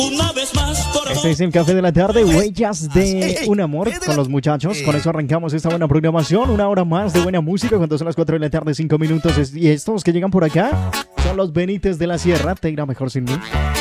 Una vez más por Este es el café de la tarde, huellas de un amor con los muchachos. Con eso arrancamos esta buena programación. Una hora más de buena música cuando son las 4 de la tarde, 5 minutos. Y estos que llegan por acá son los Benítez de la Sierra. Te irá mejor sin mí.